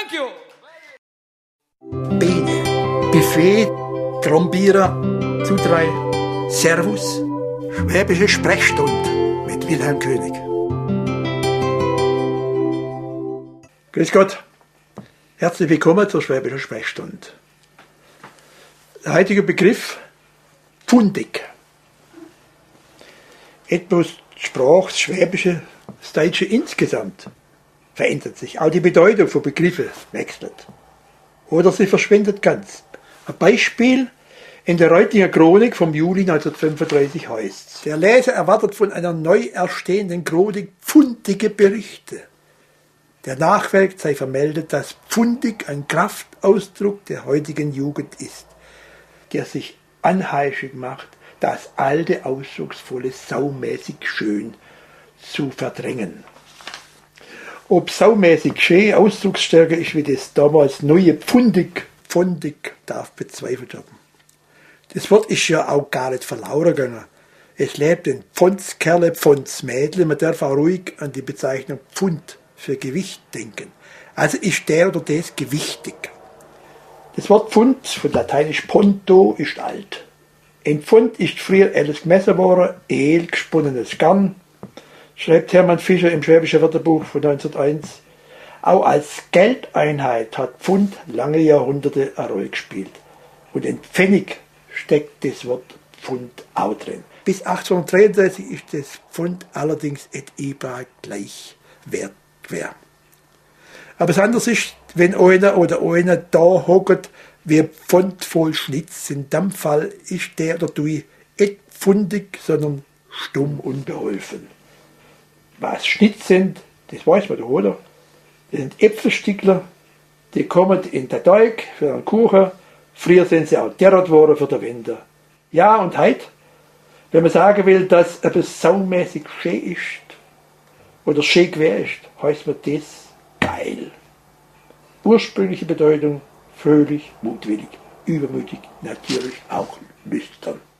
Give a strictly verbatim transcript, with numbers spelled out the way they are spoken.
Thank you. Bene, Buffet, Trombierer, zu drei, Servus, Schwäbische Sprechstunde mit Wilhelm König. Grüß Gott, herzlich willkommen zur Schwäbischen Sprechstunde. Der heutige Begriff, pfundig. Etwas die Sprache, das Schwäbische, das Deutsche insgesamt verändert sich. Auch die Bedeutung von Begriffen wechselt. Oder sie verschwindet ganz. Ein Beispiel in der Reutlinger Chronik vom Juli neunzehnhundertfünfunddreißig heißt es: Der Leser erwartet von einer neu erstehenden Chronik pfundige Berichte. Der Nachwelt sei vermeldet, dass pfundig ein Kraftausdruck der heutigen Jugend ist, der sich anheischig macht, das alte, ausdrucksvolle, saumäßig schön zu verdrängen. Ob saumäßig schön ausdrucksstärker ist wie das damals neue pfundig, pfundig, darf bezweifelt werden. Das Wort ist ja auch gar nicht verloren gegangen. Es lebt in Pfondskerle, Pfondsmädle. Man darf auch ruhig an die Bezeichnung Pfund für Gewicht denken. Also ist der oder das gewichtig. Das Wort Pfund, von lateinisch ponto, ist alt. Ein Pfund ist früher alles gemessen worden, El gesponnenes Garn, schreibt Hermann Fischer im Schwäbischen Wörterbuch von neunzehnhunderteins. Auch als Geldeinheit hat Pfund lange Jahrhunderte eine Rolle gespielt. Und in Pfennig steckt das Wort Pfund auch drin. Bis achtzehnhundertdreiunddreißig ist das Pfund allerdings et ebar gleich wert wär. Aber das andere ist, wenn einer oder einer da hockt, wie Pfund voll Schnitz, in dem Fall ist der oder die nicht pfundig, sondern stumm unbeholfen. Was Schnitz sind, das weiß man doch, oder? Das sind Äpfelstückler, die kommen in den Teig für einen Kuchen. Früher sind sie auch derart worden für den Winter. Ja, und heute, wenn man sagen will, dass etwas saumäßig schön ist oder schön quer ist, heißt man das geil. Ursprüngliche Bedeutung: fröhlich, mutwillig, übermütig, natürlich auch lüstern.